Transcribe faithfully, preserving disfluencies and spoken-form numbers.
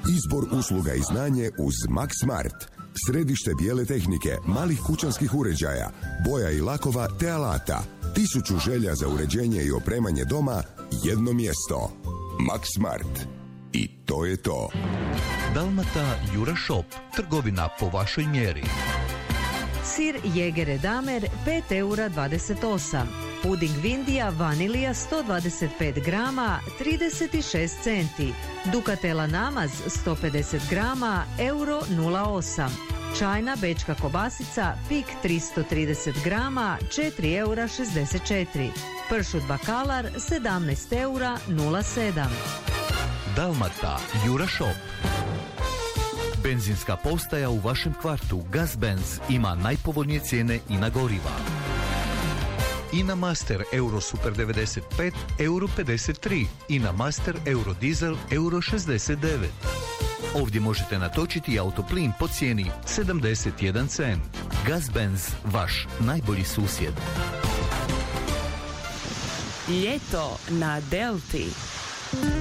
Izbor usluga i znanje uz Max Smart. Središte bijele tehnike, malih kućanskih uređaja, boja i lakova te alata. Tisuću želja za uređenje i opremanje doma, jedno mjesto. Max Smart. I to je to. Dalmata Jura Shop, trgovina po vašoj mjeri. Sir Jegere Damer pet eura dvadeset osam. Puding Vindija vanilija sto dvadeset pet grama trideset šest centi. Ducatela namaz sto pedeset grama euro nula osam. Čajna bečka kobasica Pik tristo trideset grama četiri eura šezdeset četiri. Pršut bakalar sedamnaest eura nula sedam. Dalmata Jura Shop. Benzinska postaja u vašem kvartu Gazbenz ima najpovoljnije cijene i na goriva. Ina Master Euro Super devedeset pet euro pedeset tri, Ina Master Euro Diesel euro šezdeset devet. Ovdje možete natočiti autoplin po cijeni sedamdeset jedan cent. Gazbenz, vaš najbolji susjed. Ljeto na Delti.